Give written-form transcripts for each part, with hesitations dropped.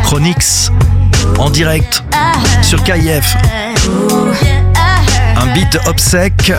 Chronix en direct sur KIF. Un beat de Obsec.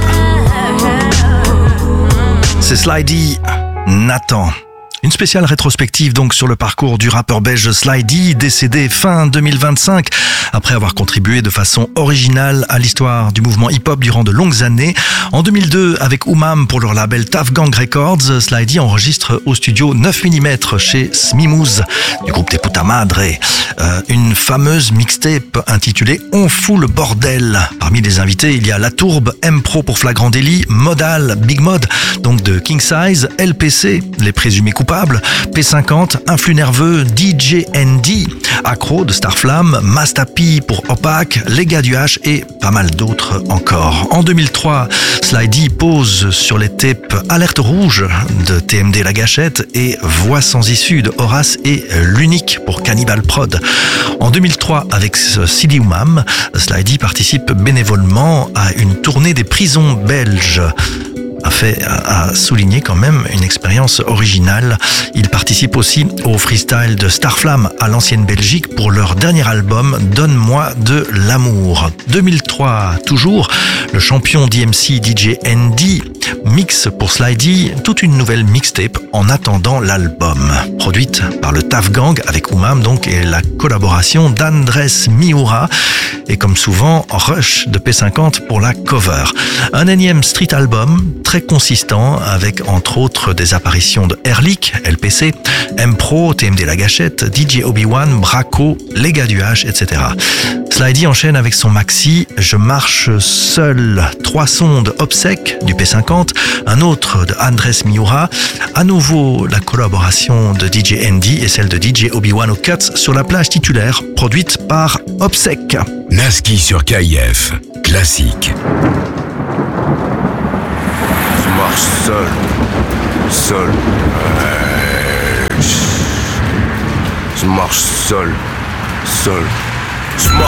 C'est Sly-D, Nathan. Une spéciale rétrospective donc sur le parcours du rappeur belge Sly-D, décédé fin 2025 après avoir contribué de façon originale à l'histoire du mouvement hip-hop durant de longues années. En 2002, avec Oumam pour leur label Taf Gang Records, Sly-D enregistre au studio 9 mm chez Smimuz du groupe des Puta Madre une fameuse mixtape intitulée On fout le bordel. Parmi les invités, il y a La Tourbe, M-Pro pour Flagrant Délit, Modal, Big Mod, donc de King Size, LPC, les présumés coupables, P50, Influx Nerveux, DJ ND, Accro de Starflame, Mastapi pour Opaque, Les Gars du H et pas mal d'autres encore. En 2003, Sly-D pose sur les tapes Alerte Rouge de TMD La Gâchette et Voix sans issue de Horace et L'Unique pour Cannibal Prod. En 2003, avec Sidi Oumam, Sly-D participe bénévolement à une tournée des prisons belges. A souligné quand même une expérience originale. Il participe aussi au freestyle de Starflame à l'ancienne Belgique pour leur dernier album Donne-moi de l'amour. 2003 toujours, le champion d'IMC DJ ND mixe pour Sly-D toute une nouvelle mixtape en attendant l'album. Produite par le Taf Gang avec Oumam donc et la collaboration d'Andrés Miura et comme souvent Rush de P50 pour la cover. Un énième street album très consistant avec entre autres des apparitions de Erlik, LPC, M-Pro, TMD La Gâchette, DJ Obi-Wan, Braco, Les Gars du H, etc. Sly-D enchaîne avec son maxi Je marche seul, 3 sons de Obsec du P50, un autre de Andrés Miura, à nouveau la collaboration de DJ ND et celle de DJ Obi-Wan au Cuts sur la plage titulaire produite par Obsec. Naski sur KIF, classique. Je marche seul. Je marche seul. Je marche